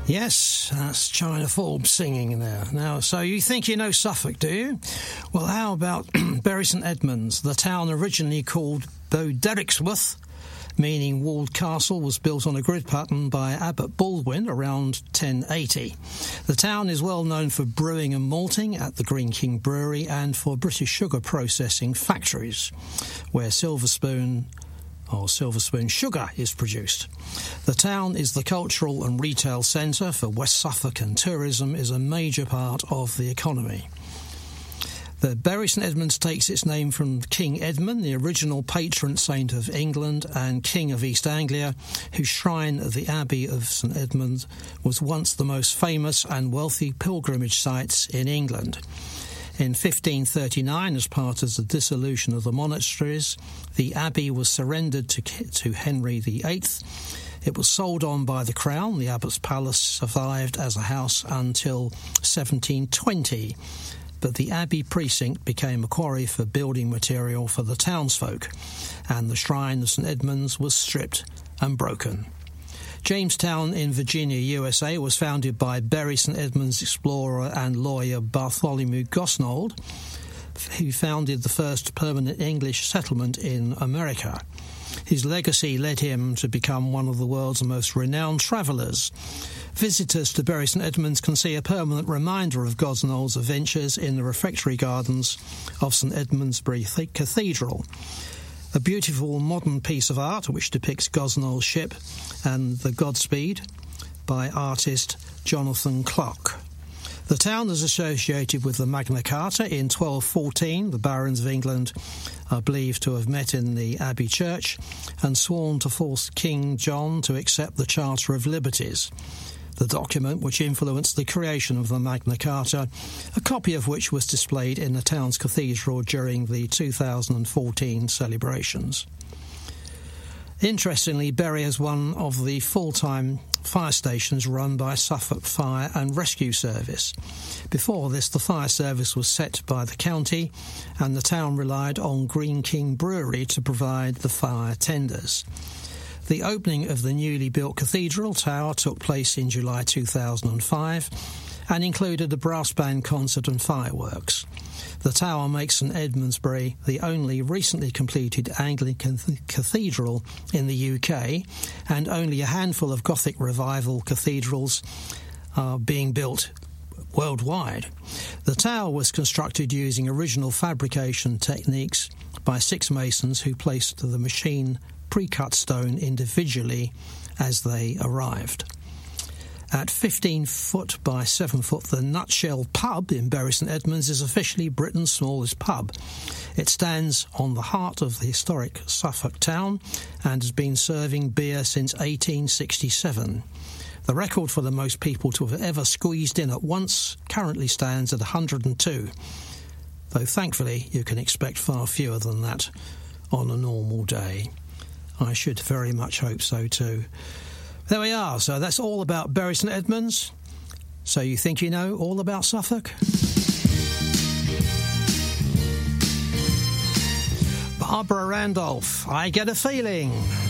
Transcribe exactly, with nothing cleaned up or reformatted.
Yes, that's China Forbes singing there. Now, so you think you know Suffolk, do you? Well, how about Bury St Edmunds? The town originally called Beauderricksworth, meaning walled castle, was built on a grid pattern by Abbot Baldwin around ten eighty. The town is well known for brewing and malting at the Green King Brewery and for British sugar processing factories, where Silver Spoon or Silver Spoon sugar is produced. The town is the cultural and retail centre for West Suffolk, and tourism is a major part of the economy. The Bury St Edmunds takes its name from King Edmund, the original patron saint of England and King of East Anglia, whose shrine at the Abbey of St Edmund was once the most famous and wealthy pilgrimage sites in England. In fifteen thirty-nine, as part of the dissolution of the monasteries, the abbey was surrendered to, to Henry the Eighth. It was sold on by the Crown. The abbot's palace survived as a house until seventeen twenty, but the abbey precinct became a quarry for building material for the townsfolk, and the shrine of St Edmunds was stripped and broken. Jamestown in Virginia, U S A, was founded by Bury St Edmunds explorer and lawyer Bartholomew Gosnold, who founded the first permanent English settlement in America. His legacy led him to become one of the world's most renowned travellers. Visitors to Bury St Edmunds can see a permanent reminder of Gosnold's adventures in the refectory gardens of St Edmundsbury Cathedral, a beautiful modern piece of art which depicts Gosnold's ship and the Godspeed by artist Jonathan Clark. The town is associated with the Magna Carta. In twelve fourteen, the barons of England are believed to have met in the Abbey Church and sworn to force King John to accept the Charter of Liberties, the document which influenced the creation of the Magna Carta, a copy of which was displayed in the town's cathedral during the two thousand fourteen celebrations. Interestingly, Bury has one of the full-time fire stations run by Suffolk Fire and Rescue Service. Before this, the fire service was set by the county, and the town relied on Green King Brewery to provide the fire tenders. The opening of the newly built cathedral tower took place in July two thousand five and included a brass band concert and fireworks. The tower makes St Edmundsbury the only recently completed Anglican cathedral in the U K, and only a handful of Gothic revival cathedrals are being built worldwide. The tower was constructed using original fabrication techniques by six masons who placed the machine pre-cut stone individually as they arrived. At fifteen foot by seven foot, the Nutshell Pub in Bury St Edmunds is officially Britain's smallest pub. It stands on the heart of the historic Suffolk town and has been serving beer since eighteen sixty-seven. The record for the most people to have ever squeezed in at once currently stands at one hundred two, though thankfully you can expect far fewer than that on a normal day. I should very much hope so too. There we are. So that's all about Bury St Edmunds. So you think you know all about Suffolk? Barbara Randolph, I Get a Feeling.